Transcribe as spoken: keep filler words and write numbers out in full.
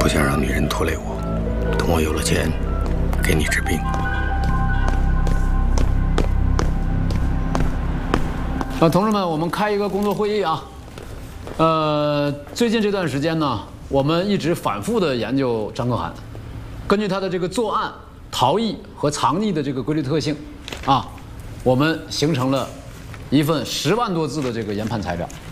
不想让女人拖累我。等我有了钱，给你治病。 啊，同志们，我们开一个工作会议啊。呃，最近这段时间呢，我们一直反复的研究张可汗，根据他的这个作案、逃逸和藏匿的这个规律特性，啊，我们形成了一份十万多字的这个研判材料。